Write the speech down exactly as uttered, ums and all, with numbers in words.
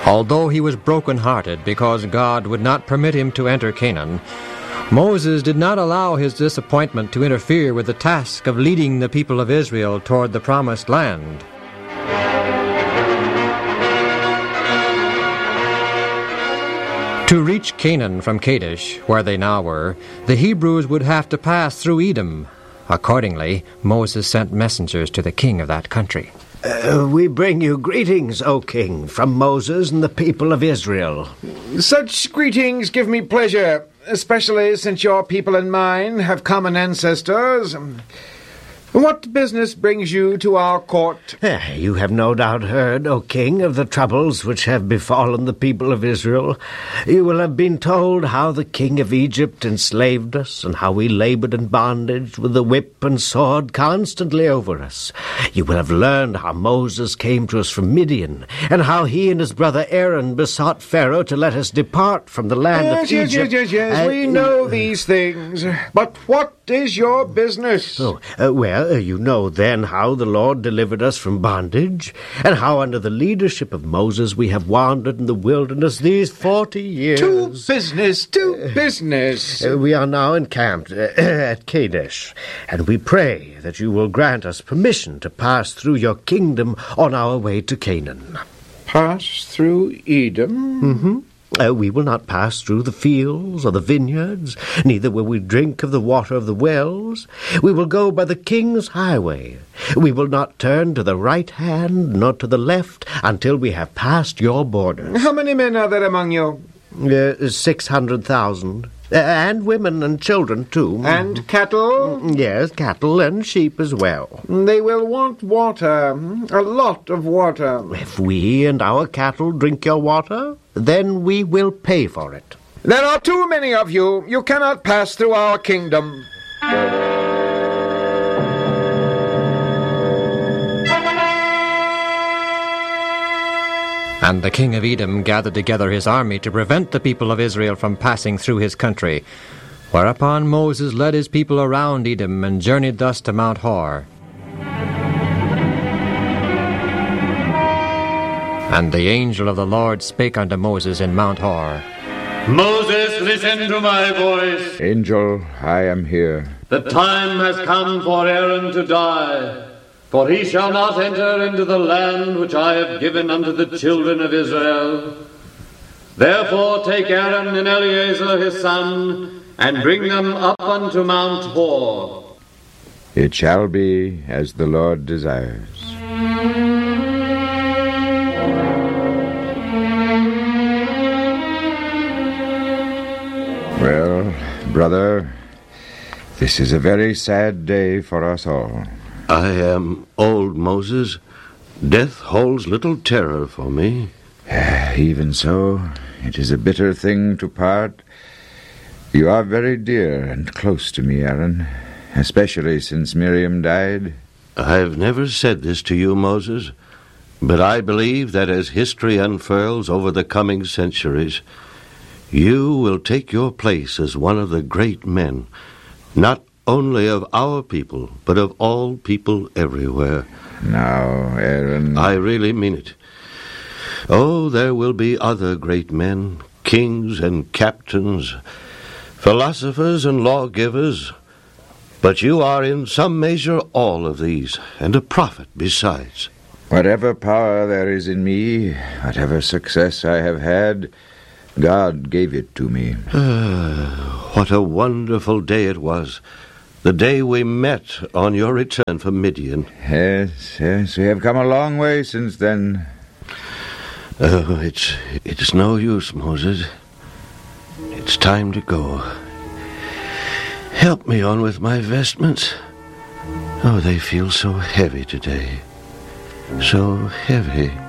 Although he was broken-hearted because God would not permit him to enter Canaan, Moses did not allow his disappointment to interfere with the task of leading the people of Israel toward the promised land. To reach Canaan from Kadesh, where they now were, the Hebrews would have to pass through Edom. Accordingly, Moses sent messengers to the king of that country. Uh, we bring you greetings, O king, from Moses and the people of Israel. Such greetings give me pleasure, especially since your people and mine have common ancestors. What business brings you to our court? Uh, you have no doubt heard, O king, of the troubles which have befallen the people of Israel. You will have been told how the king of Egypt enslaved us, and how we labored in bondage with the whip and sword constantly over us. You will have learned how Moses came to us from Midian, and how he and his brother Aaron besought Pharaoh to let us depart from the land yes, of yes, Egypt. Yes, yes, yes, yes. Uh, we know these things. But what is your business? Oh, uh, well, uh, you know then how the Lord delivered us from bondage, and how under the leadership of Moses we have wandered in the wilderness these forty years. To business, to uh, business. Uh, we are now encamped uh, at Kadesh, and we pray that you will grant us permission to pass through your kingdom on our way to Canaan. Pass through Edom? Mm-hmm. Uh, we will not pass through the fields or the vineyards, neither will we drink of the water of the wells. We will go by the king's highway. We will not turn to the right hand nor to the left until we have passed your borders. How many men are there among you? Uh, six hundred thousand. Uh, and women and children, too. And cattle? Yes, cattle and sheep as well. They will want water, a lot of water. If we and our cattle drink your water, then we will pay for it. There are too many of you. You cannot pass through our kingdom. And the king of Edom gathered together his army to prevent the people of Israel from passing through his country. Whereupon Moses led his people around Edom and journeyed thus to Mount Hor. And the angel of the Lord spake unto Moses in Mount Hor. Moses, listen to my voice. Angel, I am here. The time has come for Aaron to die. For he shall not enter into the land which I have given unto the children of Israel. Therefore take Aaron and Eleazar his son, and bring them up unto Mount Hor. It shall be as the Lord desires. Well, brother, this is a very sad day for us all. I am old, Moses. Death holds little terror for me. Even so, it is a bitter thing to part. You are very dear and close to me, Aaron, especially since Miriam died. I've never said this to you, Moses, but I believe that as history unfurls over the coming centuries, you will take your place as one of the great men, not only of our people, but of all people everywhere. Now, Aaron... I really mean it. Oh, there will be other great men, kings and captains, philosophers and lawgivers, but you are in some measure all of these, and a prophet besides. Whatever power there is in me, whatever success I have had, God gave it to me. Ah, what a wonderful day it was, the day we met on your return from Midian. Yes, yes, we have come a long way since then. Oh, it's, it's no use, Moses. It's time to go. Help me on with my vestments. Oh, they feel so heavy today. So heavy.